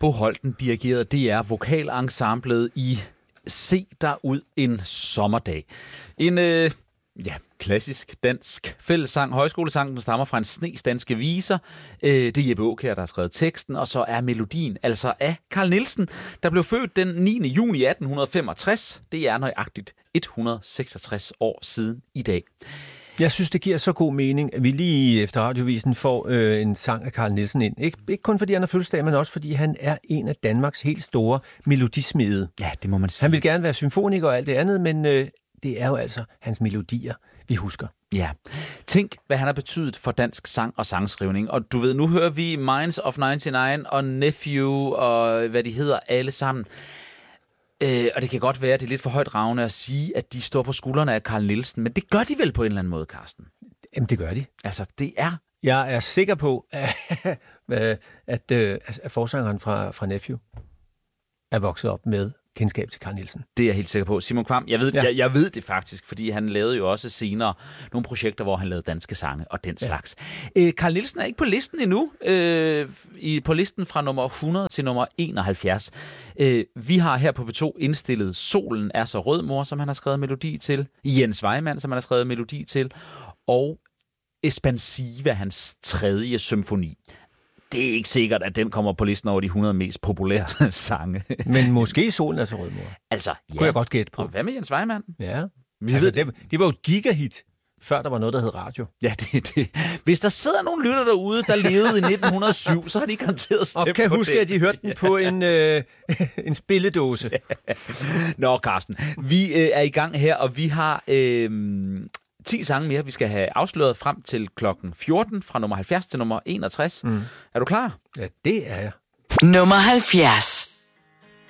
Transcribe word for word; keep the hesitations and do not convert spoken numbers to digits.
Bo Holten dirigerede D R Vokalensemblet i Se dig ud en sommerdag. En øh, ja, klassisk dansk fællessang, højskolesang, den stammer fra en snes danske viser. Øh, det er Jeppe Aakjær, der har skrevet teksten, og så er melodien altså af Carl Nielsen, der blev født den niende juni atten femogtres. Det er nøjagtigt et hundrede og seksogtres år siden i dag. Jeg synes, det giver så god mening, at vi lige efter radiovisen får øh, en sang af Carl Nielsen ind. Ikke, ikke kun fordi han har fødselsdag, men også fordi han er en af Danmarks helt store melodismede. Ja, det må man sige. Han vil gerne være symfoniker og alt det andet, men øh, det er jo altså hans melodier, vi husker. Ja. Tænk, hvad han har betydet for dansk sang og sangskrivning. Og du ved, nu hører vi Minds of nioghalvfems og Nephew og hvad de hedder alle sammen. Øh, og det kan godt være, at det er lidt for højt ravne at sige, at de står på skuldrene af Carl Nielsen, men det gør de vel på en eller anden måde, Carsten? Jamen, det gør de. Altså, det er... Jeg er sikker på, at, at, at, at forsangeren fra, fra Nephew er vokset op med kendskab til Carl Nielsen. Det er jeg helt sikker på. Simon Kvam, jeg ved, ja. jeg, jeg ved det faktisk, fordi han lavede jo også senere nogle projekter, hvor han lavede danske sange og den slags. Ja. Øh, Carl Nielsen er ikke på listen endnu. Øh, i, på listen fra nummer hundrede til nummer enoghalvfjerds. Øh, vi har her på P to indstillet Solen er så rød, mor, som han har skrevet melodi til. Jens Weimann, som han har skrevet melodi til. Og Espansiva, hans tredje symfoni. Det er ikke sikkert, at den kommer på listen over de hundrede mest populære sange. Men måske Solen er så rød, mor. Altså, ja. Kunne jeg godt gætte på. Og hvad med Jens Weimann? Ja. Vi altså, ved, det, det var jo et gigahit, før der var noget, der hed radio. Ja, det det. Hvis der sidder nogle lytter derude, der levede i nitten hundrede og syv, så har de garanteret stemt på det. Og kan huske, at de hørte den på en, øh, en spilledåse. Nå, Carsten. Vi øh, er i gang her, og vi har... Øh, ti sange mere, vi skal have afsløret frem til klokken fjorten, fra nummer halvfjerds til nummer enogtres. Mm. Er du klar? Ja, det er jeg. Nummer halvfjerds.